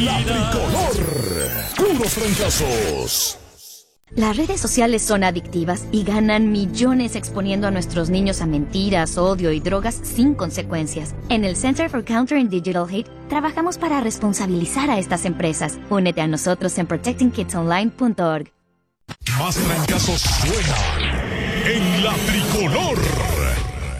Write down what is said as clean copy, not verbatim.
La Tricolor. Puros fracasos. Las redes sociales son adictivas y ganan millones exponiendo a nuestros niños a mentiras, odio y drogas sin consecuencias. En el Center for Countering Digital Hate trabajamos para responsabilizar a estas empresas. Únete a nosotros en protectingkidsonline.org. Más fracasos suenan en La Tricolor.